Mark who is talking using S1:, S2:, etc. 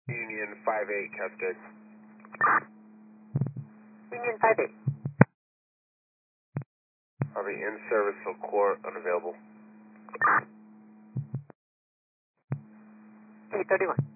S1: Union 5-8, Cascade.
S2: Union 5-8.
S1: I'll be in service till court, unavailable.
S2: 831.